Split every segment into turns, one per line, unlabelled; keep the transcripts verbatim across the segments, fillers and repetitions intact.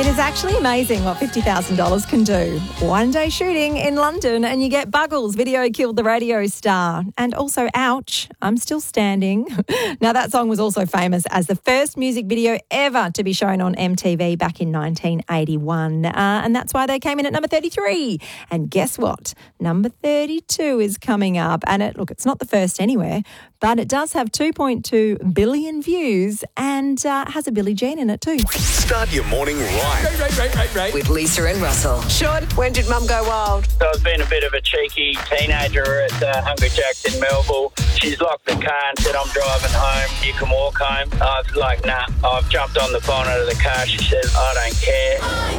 It is actually amazing what fifty thousand dollars can do. One day shooting in London and you get Buggles, video killed the radio star. And also, ouch, I'm still standing. Now, that song was also famous as the first music video ever to be shown on M T V back in nineteen eighty-one. Uh, and that's why they came in at number thirty-three. And guess what? Number thirty-two is coming up. And it, look, it's not the first anywhere, but it does have two point two billion views and uh, has a Billie Jean in it too.
Start your morning right.
Right, right, right, right, right.
With Lisa and Russell.
Sean, when did Mum go wild?
So I was being a bit of a cheeky teenager at uh, Hungry Jack's in Melville. She's locked the car and said, I'm driving home, you can walk home. I was like, nah. I've jumped on the bonnet of the car. She says, I don't care.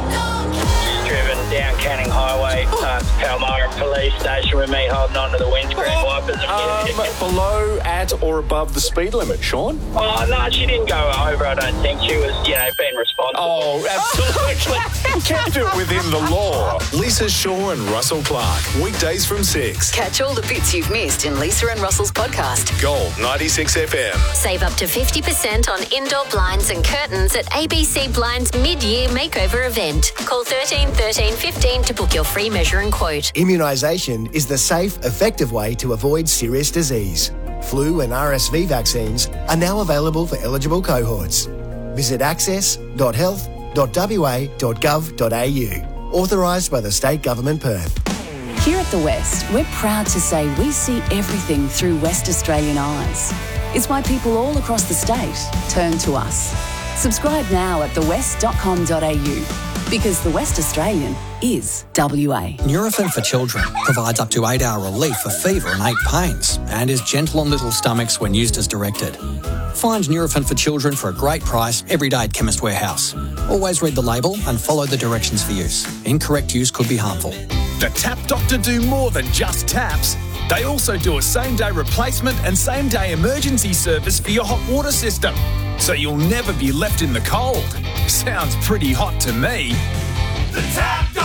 She's driven down Canning Highway uh, to Palmyra Police Station with me holding onto the windscreen wipers.
Um, below, at or above the speed limit, Sean?
Oh, no, she didn't go over, I don't think. She was, you know, being responsible.
Oh, absolutely. Kept it within the law.
Lisa Shaw and Russell Clark. Weekdays from six.
Catch all the bits you've missed in Lisa and Russell's podcast.
Gold ninety-six F M.
Save up to fifty percent on indoor blinds and curtains at A B C Blinds mid-year makeover event. Call thirteen thirteen fifteen to book your free measure and quote.
Immunisation is the safe, effective way to avoid serious disease. Flu and R S V vaccines are now available for eligible cohorts. Visit access dot health dot w a dot gov dot a u. Authorised by the State Government Perth.
Here at The West, we're proud to say we see everything through West Australian eyes. It's why people all across the state turn to us. Subscribe now at the west dot com dot a u because The West Australian is W A.
Nurofen for Children provides up to eight hour relief for fever and ache pains and is gentle on little stomachs when used as directed. Find Nurofen for Children for a great price every day at Chemist Warehouse. Always read the label and follow the directions for use. Incorrect use could be harmful.
The Tap Doctor do more than just taps. They also do a same-day replacement and same-day emergency service for your hot water system, so you'll never be left in the cold. Sounds pretty hot to me. The Tap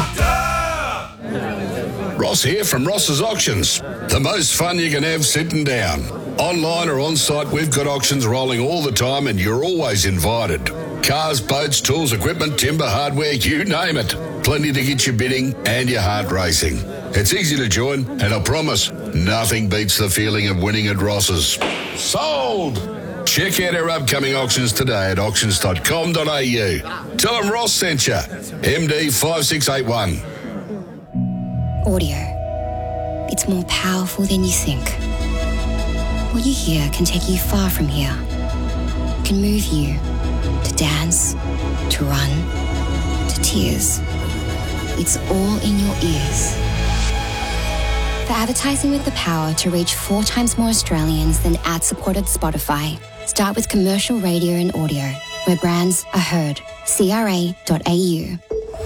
Doctor!
Ross here from Ross's Auctions. The most fun you can have sitting down. Online or on site, we've got auctions rolling all the time and you're always invited. Cars, boats, tools, equipment, timber, hardware, you name it. Plenty to get you bidding and your heart racing. It's easy to join, and I promise, nothing beats the feeling of winning at Ross's. Sold! Check out our upcoming auctions today at auctions dot com dot a u. Tell them Ross sent you. M D five six eight one.
Audio. It's more powerful than you think. What you hear can take you far from here. It can move you to dance, to run, to tears. It's all in your ears. For advertising with the power to reach four times more Australians than ad-supported Spotify, start with commercial radio and audio, where brands are heard. C R A dot a u.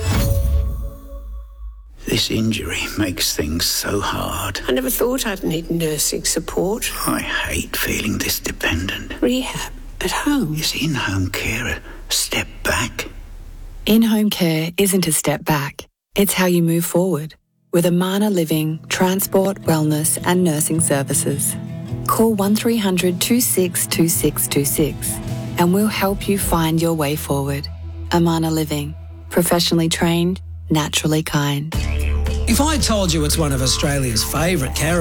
This injury makes things so hard.
I never thought I'd need nursing support.
I hate feeling this dependent.
Rehab at home.
Is in-home care a step back?
In-home care isn't a step back. It's how you move forward with Amana Living, Transport, Wellness and Nursing Services. Call one three hundred two six two six two six and we'll help you find your way forward. Amana Living. Professionally trained, naturally kind.
If I told you it's one of Australia's favourite care